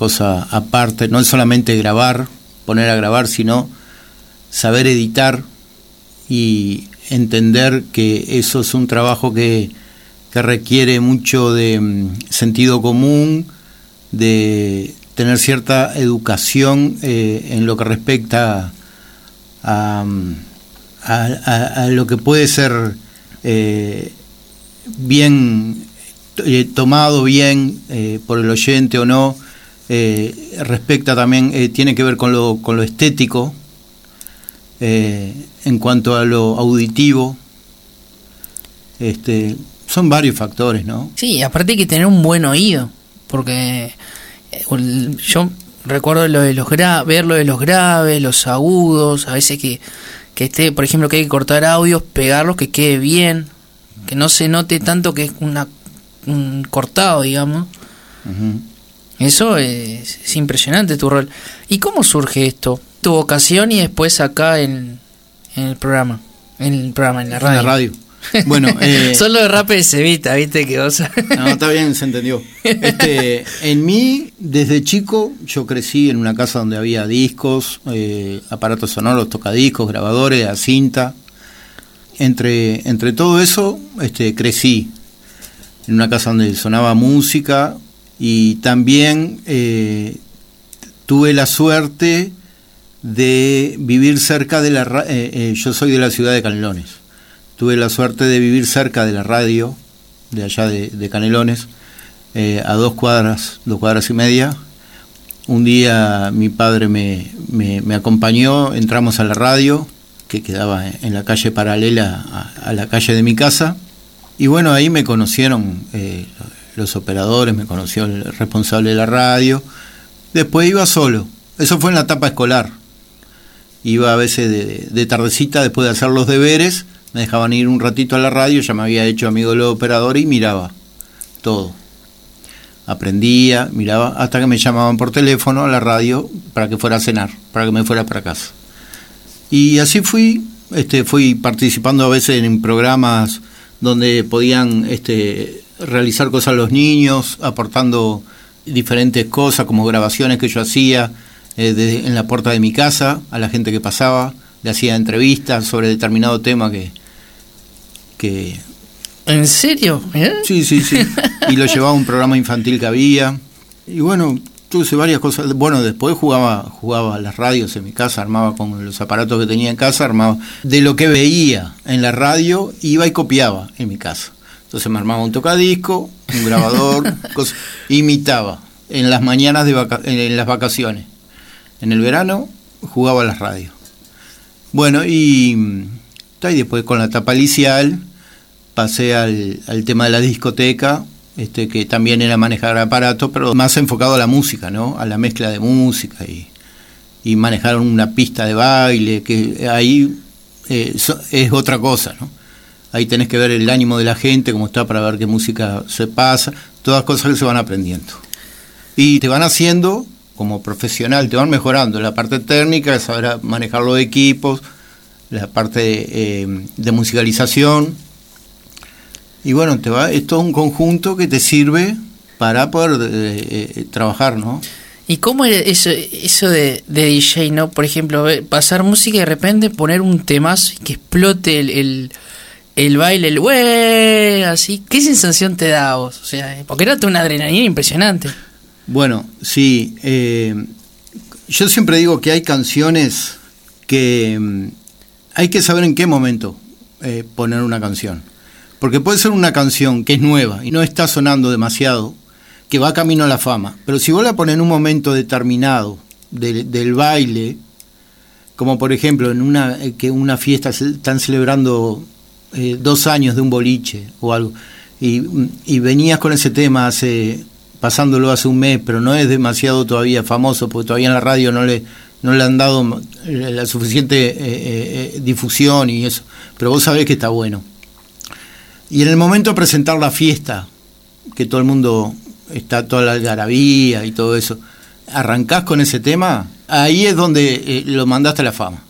cosa aparte, no es solamente grabar, poner a grabar, sino saber editar y entender que eso es un trabajo que requiere mucho de sentido común, de tener cierta educación en lo que respecta a lo que puede ser bien tomado bien por el oyente o no. Respecta también, tiene que ver con lo estético, en cuanto a lo auditivo. Son varios factores, ¿no? Sí, aparte hay que tener un buen oído, porque yo recuerdo ver lo de los graves, los agudos, a veces que esté, por ejemplo, que hay que cortar audios, pegarlos, que quede bien, que no se note tanto que es un cortado, digamos. Uh-huh. Eso es impresionante, tu rol. ¿Y cómo surge esto? Tu vocación y después acá en el programa, en la radio. En la radio. Bueno, solo de rap de Cevita, ¿viste? Que vos... No, está bien, se entendió. En mí, desde chico, yo crecí en una casa donde había discos, aparatos sonoros, tocadiscos, grabadores, a cinta. Entre todo eso, crecí en una casa donde sonaba música, y también tuve la suerte de vivir cerca de la... yo soy de la ciudad de Canelones. Tuve la suerte de vivir cerca de la radio, de allá de Canelones, a 2 cuadras y media. Un día mi padre me acompañó, entramos a la radio, que quedaba en la calle paralela a la calle de mi casa, y bueno, ahí me conocieron los operadores, me conoció el responsable de la radio. Después iba solo, eso fue en la etapa escolar. Iba a veces de tardecita, después de hacer los deberes, me dejaban ir un ratito a la radio, ya me había hecho amigo de los operadores y miraba todo. Aprendía, miraba, hasta que me llamaban por teléfono a la radio para que fuera a cenar, para que me fuera para casa. Y así fui participando a veces en programas donde podían realizar cosas los niños, aportando diferentes cosas, como grabaciones que yo hacía en la puerta de mi casa, a la gente que pasaba, le hacía entrevistas sobre determinado tema que ¿En serio? Sí. Y lo llevaba a un programa infantil que había. Y bueno, tuve varias cosas. Bueno, después jugaba a las radios en mi casa, armaba con los aparatos que tenía en casa, armaba de lo que veía en la radio, iba y copiaba en mi casa. Entonces me armaba un tocadisco, un grabador, imitaba en las mañanas en las vacaciones. En el verano jugaba a las radios. Bueno, y después con la etapa liceal pasé al tema de la discoteca, que también era manejar aparatos, pero más enfocado a la música, ¿no? A la mezcla de música y manejar una pista de baile, que ahí es otra cosa, ¿no? Ahí tenés que ver el ánimo de la gente, cómo está, para ver qué música se pasa, todas cosas que se van aprendiendo. Y te van haciendo, como profesional, te van mejorando la parte técnica, saber manejar los equipos, la parte de musicalización. Y bueno, es todo un conjunto que te sirve para poder trabajar, ¿no? ¿Y cómo es eso de DJ, no? Por ejemplo, pasar música y de repente poner un temazo y que explote el baile, el güey, así. ¿Qué sensación te da a vos? O sea, porque era una adrenalina impresionante. Bueno, sí. Yo siempre digo que hay canciones que hay que saber en qué momento poner una canción. Porque puede ser una canción que es nueva y no está sonando demasiado, que va camino a la fama. Pero si vos la pones en un momento determinado del baile, como por ejemplo en una fiesta están celebrando 2 años de un boliche o algo, y venías con ese tema pasándolo hace un mes, pero no es demasiado todavía famoso, porque todavía en la radio no le han dado la suficiente difusión y eso, pero vos sabés que está bueno. Y en el momento de presentar la fiesta, que todo el mundo está, toda la algarabía y todo eso, arrancás con ese tema, ahí es donde lo mandaste a la fama.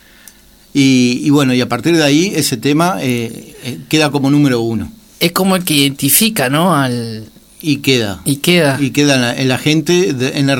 Y bueno, y a partir de ahí ese tema queda como número 1. Es como el que identifica, ¿no? Y queda en la en la gente, en la